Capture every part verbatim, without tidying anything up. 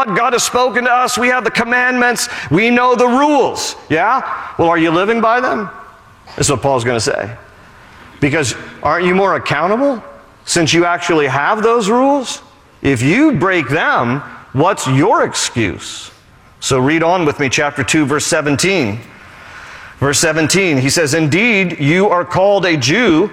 God. God has spoken to us. We have the commandments. We know the rules. Yeah? Well, are you living by them? That's what Paul's going to say. Because aren't you more accountable since you actually have those rules? If you break them, what's your excuse? So read on with me, chapter two, verse seventeen. Verse seventeen, he says, indeed, you are called a Jew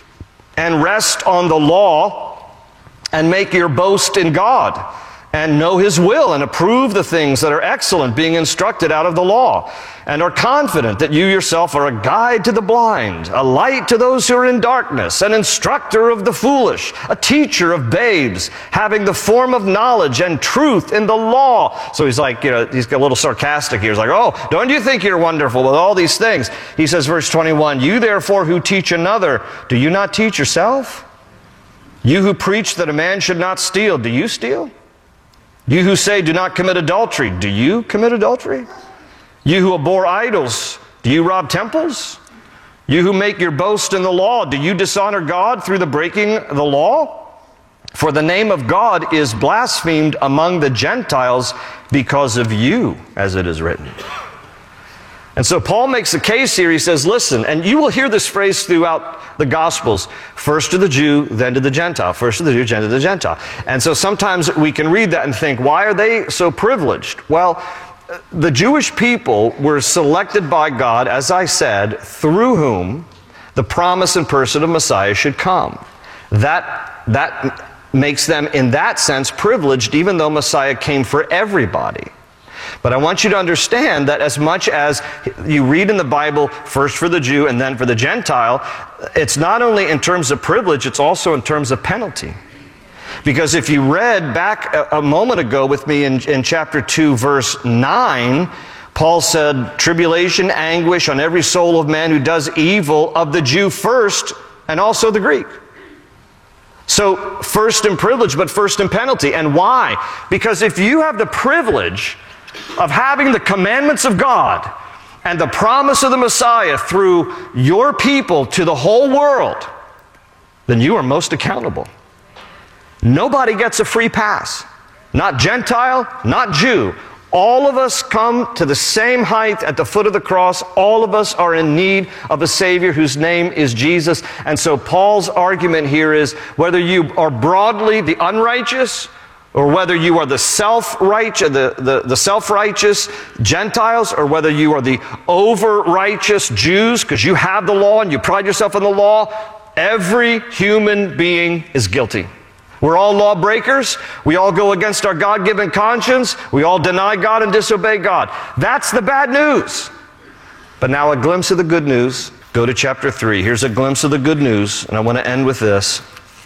and rest on the law and make your boast in God and know His will and approve the things that are excellent, being instructed out of the law, and are confident that you yourself are a guide to the blind, a light to those who are in darkness, an instructor of the foolish, a teacher of babes, having the form of knowledge and truth in the law. So he's like, you know, he's got a little sarcastic here. He's like, oh, don't you think you're wonderful with all these things? He says, verse twenty-one, you therefore who teach another, do you not teach yourself? You who preach that a man should not steal, do you steal? You who say, do not commit adultery, do you commit adultery? You who abhor idols, do you rob temples? You who make your boast in the law, do you dishonor God through the breaking of the law? For the name of God is blasphemed among the Gentiles because of you, as it is written. And so Paul makes a case here. He says, listen, and you will hear this phrase throughout the Gospels, first to the Jew, then to the Gentile. First to the Jew, then to the Gentile. And so sometimes we can read that and think, why are they so privileged? Well, the Jewish people were selected by God, as I said, through whom the promise and person of Messiah should come. That, that makes them, in that sense, privileged, even though Messiah came for everybody. But I want you to understand that as much as you read in the Bible, first for the Jew and then for the Gentile, it's not only in terms of privilege, it's also in terms of penalty. Because if you read back a, a moment ago with me in, in chapter two, verse nine, Paul said, tribulation, anguish on every soul of man who does evil, of the Jew first, and also the Greek. So first in privilege, but first in penalty. And why? Because if you have the privilege of having the commandments of God and the promise of the Messiah through your people to the whole world, then you are most accountable. Nobody gets a free pass. Not Gentile, not Jew. All of us come to the same height at the foot of the cross. All of us are in need of a Savior whose name is Jesus. And so Paul's argument here is whether you are broadly the unrighteous or whether you are the self-righteous, the, the, the self-righteous Gentiles, or whether you are the over-righteous Jews because you have the law and you pride yourself on the law, every human being is guilty. We're all lawbreakers. We all go against our God-given conscience. We all deny God and disobey God. That's the bad news. But now a glimpse of the good news. Go to chapter three. Here's a glimpse of the good news, and I want to end with this.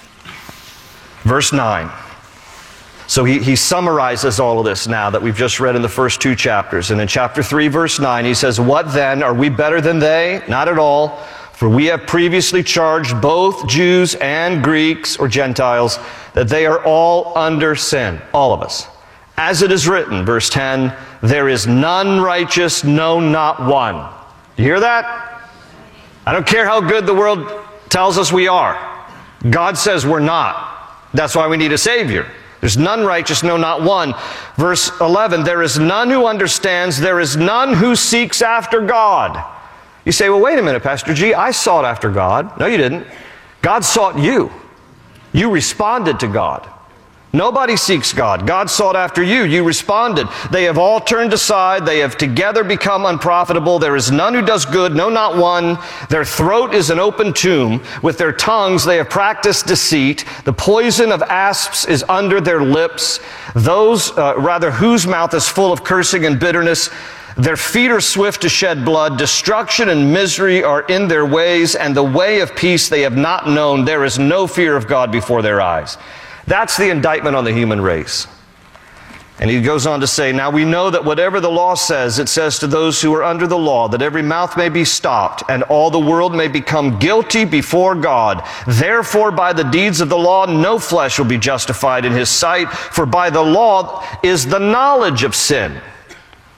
Verse nine. So he, he summarizes all of this now that we've just read in the first two chapters. And in chapter three, verse nine, he says, what then? Are we better than they? Not at all. For we have previously charged both Jews and Greeks or Gentiles that they are all under sin. All of us. As it is written, verse ten, there is none righteous, no, not one. You hear that? I don't care how good the world tells us we are. God says we're not. That's why we need a Savior. There's none righteous, no, not one. Verse eleven, there is none who understands, there is none who seeks after God. You say, well, wait a minute, Pastor G, I sought after God. No, you didn't. God sought you. You responded to God. Nobody seeks God. God sought after you. You responded. They have all turned aside. They have together become unprofitable. There is none who does good, no, not one. Their throat is an open tomb. With their tongues they have practiced deceit. The poison of asps is under their lips. Those, uh, rather, whose mouth is full of cursing and bitterness. Their feet are swift to shed blood. Destruction and misery are in their ways, and the way of peace they have not known. There is no fear of God before their eyes. That's the indictment on the human race. And he goes on to say, now we know that whatever the law says, it says to those who are under the law, that every mouth may be stopped, and all the world may become guilty before God. Therefore, by the deeds of the law, no flesh will be justified in his sight, for by the law is the knowledge of sin.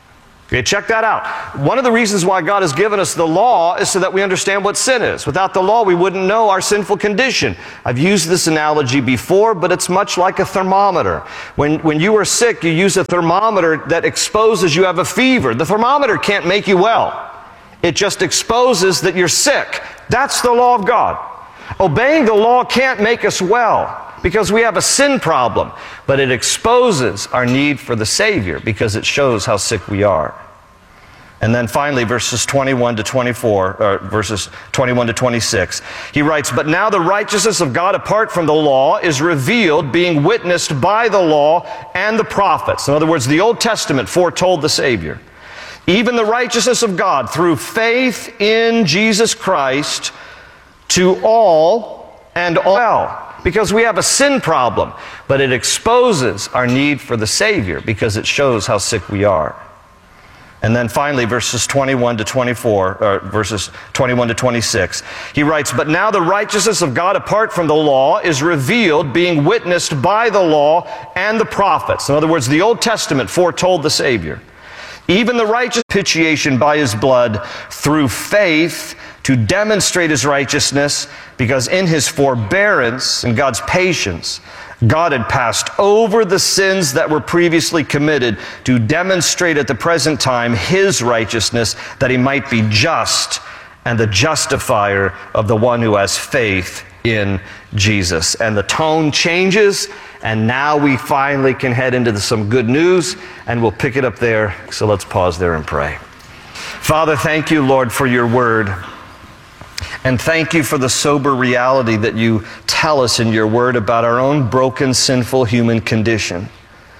Okay, check that out. One of the reasons why God has given us the law is so that we understand what sin is. Without the law, we wouldn't know our sinful condition. I've used this analogy before, but it's much like a thermometer. When, when you are sick, you use a thermometer that exposes you have a fever. The thermometer can't make you well. It just exposes that you're sick. That's the law of God. Obeying the law can't make us well, because we have a sin problem, but it exposes our need for the Savior because it shows how sick we are. And then finally, verses twenty-one to twenty-four, or verses twenty-one to twenty-six, he writes, "But now the righteousness of God apart from the law is revealed, being witnessed by the law and the prophets." In other words, the Old Testament foretold the Savior. "Even the righteousness of God through faith in Jesus Christ to all and all." Because we have a sin problem, but it exposes our need for the Savior because it shows how sick we are. And then finally, verses twenty-one to twenty-four, or verses twenty-one to twenty-six, he writes, "But now the righteousness of God apart from the law is revealed, being witnessed by the law and the prophets." In other words, the Old Testament foretold the Savior. "Even the righteous propitiation by His blood through faith to demonstrate His righteousness, because in His forbearance and God's patience, God had passed over the sins that were previously committed to demonstrate at the present time His righteousness, that He might be just and the justifier of the one who has faith in Jesus." And the tone changes, and now we finally can head into some good news, and we'll pick it up there. So let's pause there and pray. Father, thank you, Lord, for your word. And thank you for the sober reality that you tell us in your word about our own broken, sinful human condition.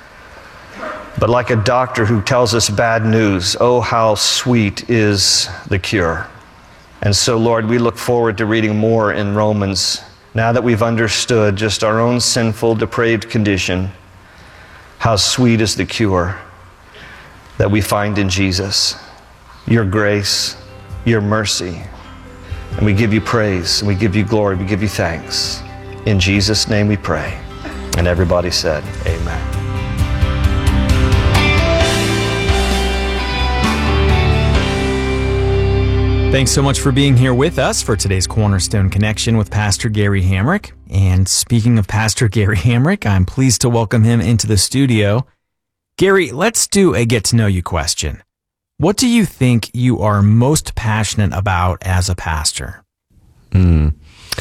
But like a doctor who tells us bad news, oh, how sweet is the cure. And so, Lord, we look forward to reading more in Romans now that we've understood just our own sinful, depraved condition. How sweet is the cure that we find in Jesus, your grace, your mercy. And we give you praise, and we give you glory, we give you thanks. In Jesus' name we pray. And everybody said, amen. Thanks so much for being here with us for today's Cornerstone Connection with Pastor Gary Hamrick. And speaking of Pastor Gary Hamrick, I'm pleased to welcome him into the studio. Gary, let's do a get-to-know-you question. What do you think you are most passionate about as a pastor? Mm.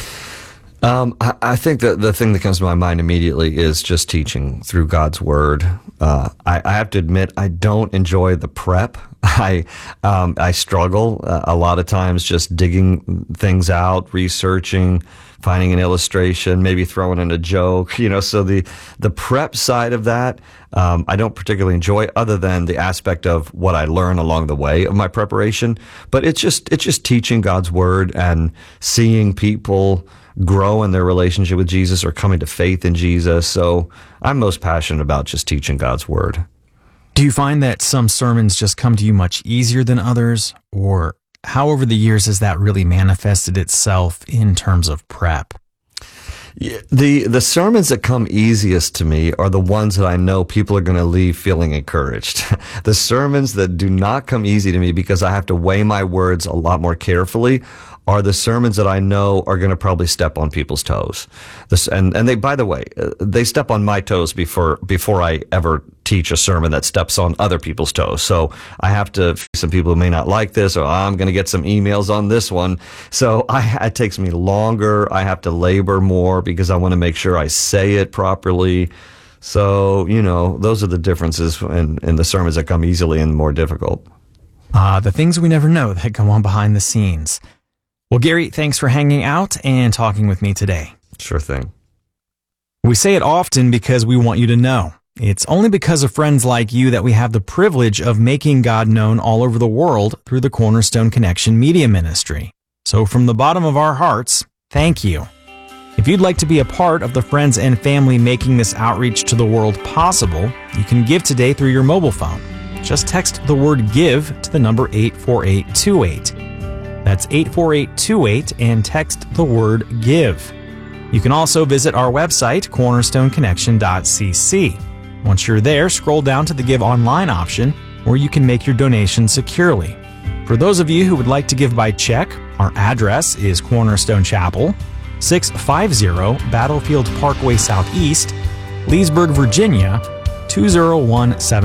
Um, I, I think that the thing that comes to my mind immediately is just teaching through God's Word. Uh, I, I have to admit, I don't enjoy the prep. I um, I struggle uh, a lot of times just digging things out, researching, finding an illustration, maybe throwing in a joke, you know, so the, the prep side of that, um, I don't particularly enjoy, other than the aspect of what I learn along the way of my preparation. But it's just, it's just teaching God's Word and seeing people grow in their relationship with Jesus or coming to faith in Jesus. So I'm most passionate about just teaching God's Word. Do you find that some sermons just come to you much easier than others? Or how over the years has that really manifested itself in terms of prep? Yeah, the the sermons that come easiest to me are the ones that I know people are going to leave feeling encouraged. The sermons that do not come easy to me because I have to weigh my words a lot more carefully are the sermons that I know are going to probably step on people's toes. This, and, and they, by the way, they step on my toes before, before I ever teach a sermon that steps on other people's toes. So I have to, some people who may not like this, or I'm going to get some emails on this one. So I, it takes me longer. I have to labor more because I want to make sure I say it properly. So, you know, those are the differences in, in the sermons that come easily and more difficult. Ah, uh, the things we never know that go on behind the scenes. Well, Gary, thanks for hanging out and talking with me today. Sure thing. We say it often because we want you to know. It's only because of friends like you that we have the privilege of making God known all over the world through the Cornerstone Connection Media Ministry. So from the bottom of our hearts, thank you. If you'd like to be a part of the friends and family making this outreach to the world possible, you can give today through your mobile phone. Just text the word GIVE to the number eight four eight two eight. That's eight four eight two eight and text the word GIVE. You can also visit our website, cornerstone connection dot c c. Once you're there, scroll down to the Give Online option, where you can make your donation securely. For those of you who would like to give by check, our address is Cornerstone Chapel, six fifty Battlefield Parkway Southeast, Leesburg, Virginia, two zero one seven.